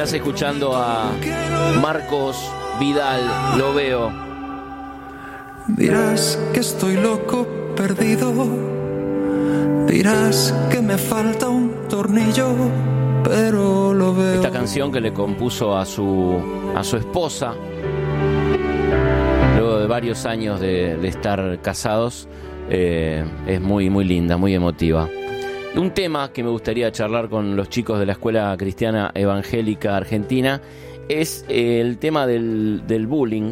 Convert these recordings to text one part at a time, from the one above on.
Estás escuchando a Marcos Vidal, Lo Veo. Dirás que estoy loco, perdido. Dirás que me falta un tornillo, pero lo veo. Esta canción que le compuso a su esposa, luego de varios años de estar casados, es muy, muy linda, muy emotiva. Un tema que me gustaría charlar con los chicos de la Escuela Cristiana Evangélica Argentina es el tema del bullying.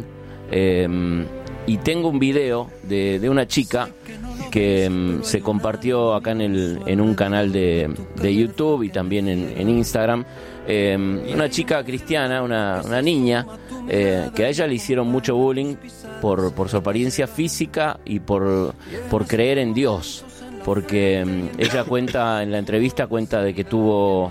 Y tengo un video de una chica que se compartió acá en un canal de YouTube y también en Instagram. Una chica cristiana, una niña, que a ella le hicieron mucho bullying por su apariencia física y por creer en Dios. Porque ella cuenta, en la entrevista cuenta de que tuvo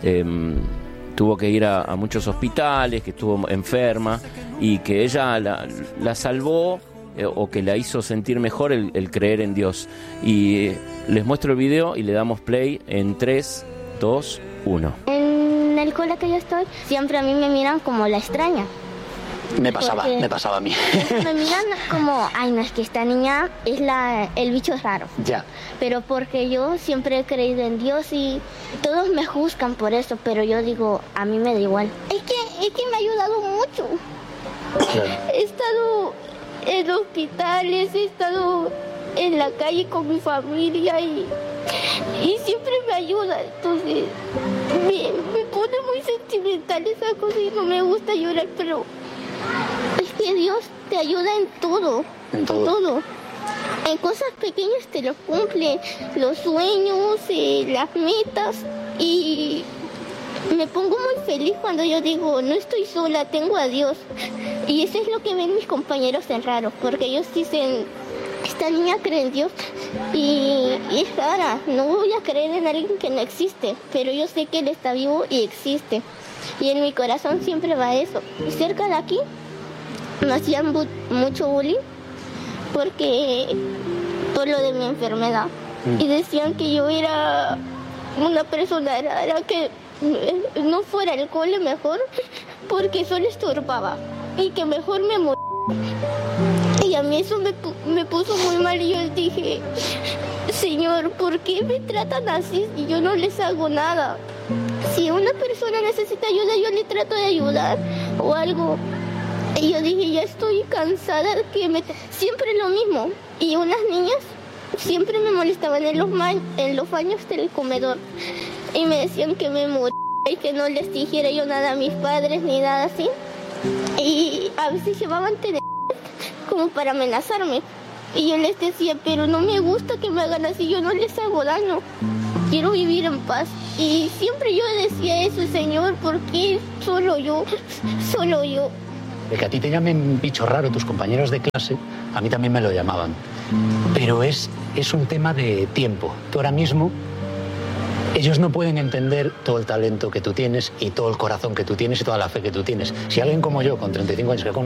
que ir a muchos hospitales, que estuvo enferma y que ella la salvó o que la hizo sentir mejor el creer en Dios. Y les muestro el video y le damos play en 3, 2, 1. En el cole que yo estoy, siempre a mí me miran como la extraña. Me pasaba a mí. Me miran como, ay, no, es que esta niña es el bicho raro. Ya. Pero porque yo siempre he creído en Dios y todos me juzgan por eso, pero yo digo, a mí me da igual. Es que me ha ayudado mucho. Claro. He estado en hospitales, he estado en la calle con mi familia y siempre me ayuda. Entonces, me pone muy sentimental esa cosa y no me gusta llorar, pero es que Dios te ayuda en todo. En todo. En cosas pequeñas te lo cumplen, los sueños, las metas, y me pongo muy feliz cuando yo digo, no estoy sola, tengo a Dios. Y eso es lo que ven mis compañeros en raro, porque ellos dicen, esta niña cree en Dios y es rara, no voy a creer en alguien que no existe, pero yo sé que Él está vivo y existe. Y en mi corazón siempre va eso. Y cerca de aquí me hacían mucho bullying por lo de mi enfermedad. Y decían que yo era una persona rara, que no fuera al cole mejor porque solo estorbaba y que mejor me moría. Y a mí eso me puso muy mal y yo dije, Señor, ¿por qué me tratan así si yo no les hago nada? Si una persona necesita ayuda, yo le trato de ayudar o algo. Y yo dije, ya estoy cansada de que siempre lo mismo. Y unas niñas siempre me molestaban en los baños del comedor. Y me decían que me moría y que no les dijera yo nada a mis padres ni nada así. Y a veces llevaban como para amenazarme. Y yo les decía, pero no me gusta que me hagan así, yo no les hago daño. Quiero vivir en paz. Y siempre yo decía eso, Señor, ¿por qué solo yo? Solo yo. De que a ti te llamen bicho raro tus compañeros de clase, a mí también me lo llamaban. Pero es un tema de tiempo. Tú ahora mismo, ellos no pueden entender todo el talento que tú tienes y todo el corazón que tú tienes y toda la fe que tú tienes. Si alguien como yo, con 35 años, que con